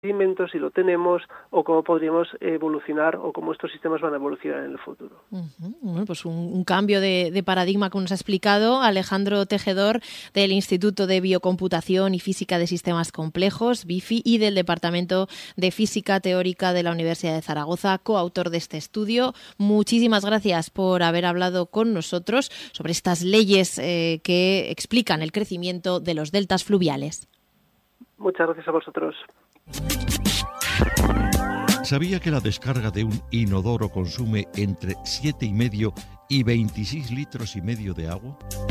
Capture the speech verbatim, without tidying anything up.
si lo tenemos, o cómo podríamos evolucionar o cómo estos sistemas van a evolucionar en el futuro. Uh-huh. Bueno, pues un, un cambio de, de paradigma, como nos ha explicado Alejandro Tejedor, del Instituto de Biocomputación y Física de Sistemas Complejos, B I F I, y del Departamento de Física Teórica de la Universidad de Zaragoza, coautor de este estudio. Muchísimas gracias por haber hablado con nosotros sobre estas leyes eh, que explican el crecimiento de los deltas fluviales. Muchas gracias a vosotros. ¿Sabía que la descarga de un inodoro consume entre siete y medio y veintiséis litros y medio de agua?